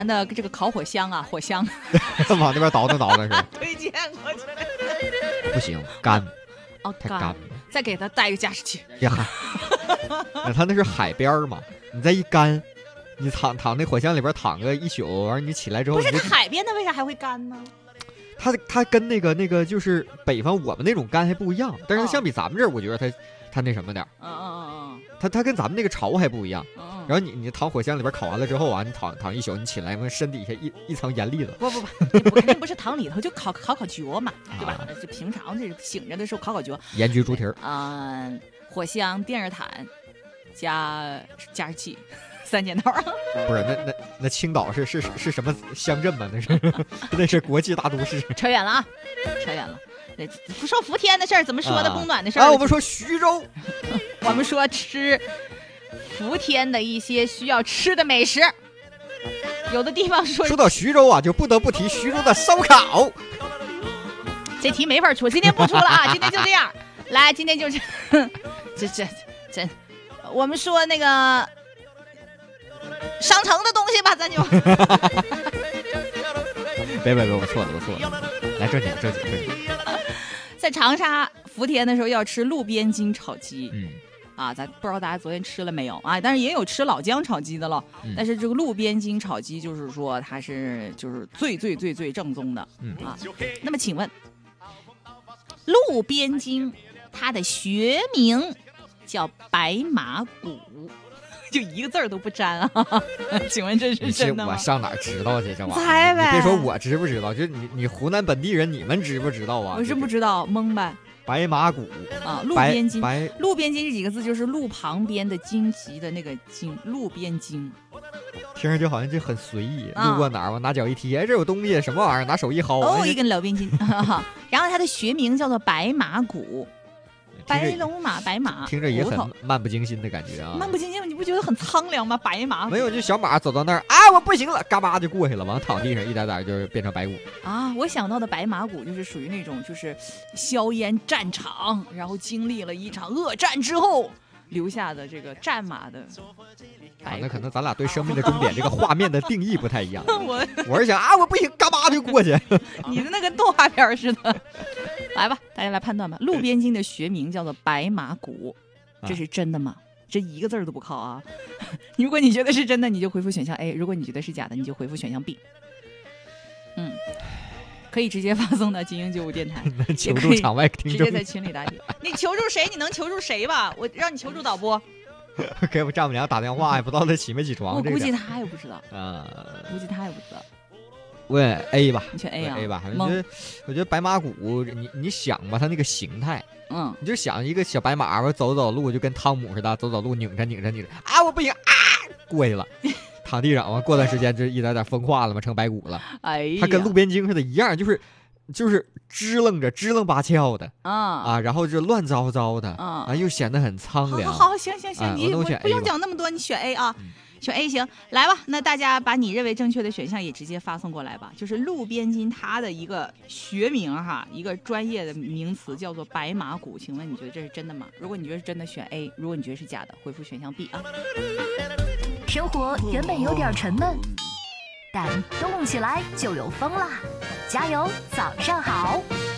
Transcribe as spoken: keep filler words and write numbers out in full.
的这个烤火箱啊，火箱往那边倒腾倒腾是吧？ 推荐过去。 不行，干， 哦， 太干了。 再给他带一个加湿器。 呀嗨，那他那是海边嘛，你再一干，你躺躺那火箱里边躺个一宿，完你起来之后， 不是海边的为啥还会干呢？ 它它跟那个那个就是北方我们那种干还不一样，但是相比咱们这儿，我觉得它它那什么点儿， 嗯嗯嗯嗯， 它它跟咱们那个潮还不一样。 嗯然后你你躺火箱里边烤完了之后啊，你躺躺一宿，你起来，身底下一一层盐粒子。 不不不，不肯定不是躺里头，就烤烤烤脚嘛，对吧？就平常这醒着的时候烤烤脚。 盐焗猪蹄儿。 嗯，火箱、电热毯加加湿器。三件套。 不是，那那那青岛是是是什么乡镇吗？那是那是国际大都市。 扯远了啊，扯远了。不说伏天的事儿，怎么说的供暖的事儿？ 啊，我们说徐州， 我们说吃伏天的一些需要吃的美食。有的地方说说到徐州啊，就不得不提徐州的烧烤。 这题没法出，今天不出了啊，今天就这样。来，今天就是这这这，我们说那个商城的东西吧，咱就。 别别别，我错了，我错了。来正经正经正经。 在长沙伏天的时候要吃路边筋炒鸡。 嗯。 啊，咱不知道大家昨天吃了没有啊？但是也有吃老姜炒鸡的了。嗯、但是这个路边筋炒鸡，就是说它是就是最最最最正宗的。嗯啊。那么请问，路边筋它的学名叫白马骨，就一个字儿都不沾啊？请问这是真的吗？ 我上哪儿知道去这玩意儿？ 猜呗！ 你别说我知不知道，就你你湖南本地人，你们知不知道啊？ 我是不知道，懵呗。 白马骨啊，路边筋， 白路边筋这几个字就是路旁边的荆棘的那个荆，路边筋。 听着就好像就很随意，啊、路过哪儿我拿脚一踢，哎，这有东西，什么玩意儿？拿手一薅， 哦，一根老边筋。然后它的学名叫做白马骨。白龙马，白马， 听着也很漫不经心的感觉啊！ 漫不经心，你不觉得很苍凉吗？白马没有，就小马走到那儿啊，我不行了，嘎巴就过去了，完躺地上，一点点就变成白骨啊！我想到的白马骨就是属于那种就是硝烟战场，然后经历了一场恶战之后留下的这个战马的白骨。啊，那可能咱俩对生命的终点这个画面的定义不太一样。 我我是想啊，我不行，嘎巴就过去。 你的那个动画片似的。来吧，大家来判断吧。路边筋的学名叫做白马骨，这是真的吗？这一个字都不靠啊！如果你觉得是真的，你就回复选项 A； 如果你觉得是假的，你就回复选项 B。嗯，可以直接发送到精英九五电台， 求助场外听众， 直接在群里答题。你求助谁？你能求助谁吧？我让你求助导播。 给我丈母娘打电话，也不知道他起没起床。 我估计他也不知道啊， 估计他也不知道。 问 A 吧， 你选 A 啊 ？A 吧，我觉得，我觉得白马骨，你你想吧，它那个形态， 嗯， 你就想一个小白马，我走走路就跟汤姆似的，走走路拧着拧着拧着，啊，我不行啊，过去了，躺地上，完过段时间就一点点风化了嘛，成白骨了。 哎呀， 它跟路边筋似的，一样，就是就是支棱着支棱八翘的啊啊，然后就乱糟糟的啊， 啊，又显得很苍凉。 好好好，行行行， 啊、 你我不用讲那么多，你选 A 啊。 嗯选 A 行，来吧，那大家把你认为正确的选项也直接发送过来吧。就是路边筋它的一个学名哈，一个专业的名词叫做白马骨，请问你觉得这是真的吗？如果你觉得是真的，选 A； 如果你觉得是假的，回复选项 B 啊。 生活原本有点沉闷，但动起来就有风啦！加油，早上好。